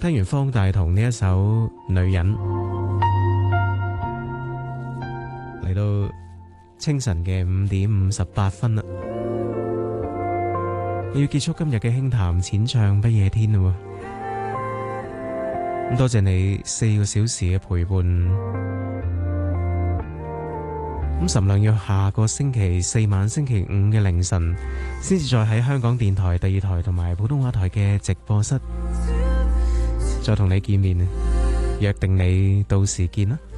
聽完方大同呢一首《女人》，嚟到清晨嘅5:58啦，要結束今日嘅輕談淺唱不夜天啦。咁多謝你4個小時嘅陪伴。咁岑亮要下個星期4晚星期五嘅凌晨，先至再喺香港電台第2台同埋普通話台嘅直播室再同你見面，約定你到時見啦。